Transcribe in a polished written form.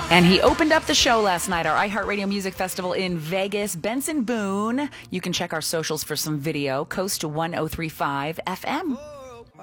And he opened up the show last night, our iHeartRadio Music Festival in Vegas. Benson Boone. You can check our socials for some video. Coast to 1035 FM.